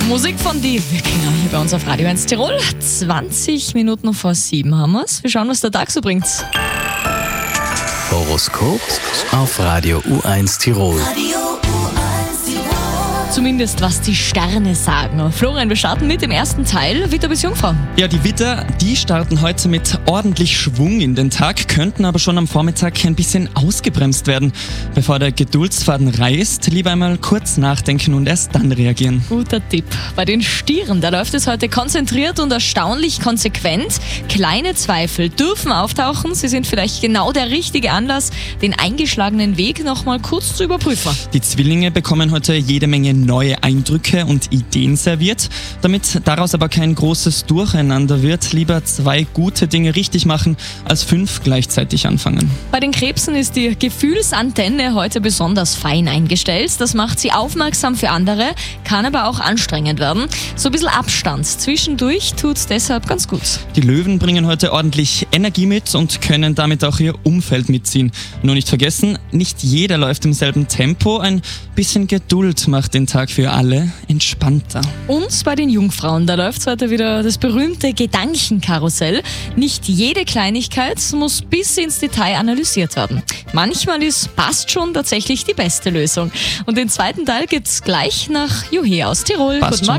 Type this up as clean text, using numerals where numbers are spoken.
Musik von die Wikinger hier bei uns auf Radio 1 Tirol. 20 Minuten vor 7 haben wir's. Wir schauen, was der Tag so bringt. Horoskop auf Radio U1 Tirol. Zumindest was die Sterne sagen. Florian, wir starten mit dem ersten Teil, Widder bis Jungfrau. Ja, die Widder, die starten heute mit ordentlich Schwung in den Tag, könnten aber schon am Vormittag ein bisschen ausgebremst werden. Bevor der Geduldsfaden reißt, lieber einmal kurz nachdenken und erst dann reagieren. Guter Tipp. Bei den Stieren, da läuft es heute konzentriert und erstaunlich konsequent. Kleine Zweifel dürfen auftauchen. Sie sind vielleicht genau der richtige Anlass, den eingeschlagenen Weg nochmal kurz zu überprüfen. Die Zwillinge bekommen heute jede Menge neue Eindrücke und Ideen serviert. Damit daraus aber kein großes Durcheinander wird, lieber 2 gute Dinge richtig machen, als 5 gleichzeitig anfangen. Bei den Krebsen ist die Gefühlsantenne heute besonders fein eingestellt. Das macht sie aufmerksam für andere, kann aber auch anstrengend werden. So ein bisschen Abstand zwischendurch tut deshalb ganz gut. Die Löwen bringen heute ordentlich Energie mit und können damit auch ihr Umfeld mitziehen. Nur nicht vergessen, nicht jeder läuft im selben Tempo. Ein bisschen Geduld macht den Tag für alle entspannter. Und bei den Jungfrauen, da läuft heute wieder das berühmte Gedankenkarussell. Nicht jede Kleinigkeit muss bis ins Detail analysiert werden. Manchmal ist passt schon tatsächlich die beste Lösung. Und den zweiten Teil gibt's gleich nach Juhe aus Tirol. Passt Guten Morgen.